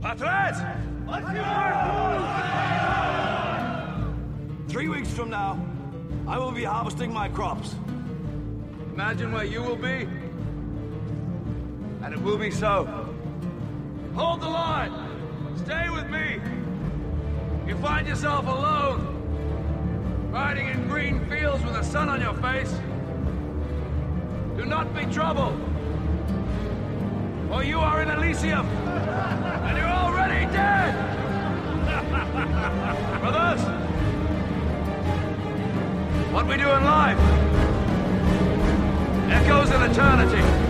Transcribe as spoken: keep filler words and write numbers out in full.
Atreus! Three weeks from now, I will be harvesting my crops. Imagine where you will be, and it will be so. Hold the line! Stay with me! You find yourself alone, riding in green fields with the sun on your face. Do not be troubled, for you are in Elysium, and you're already dead! Brothers, what we do in life echoes in eternity.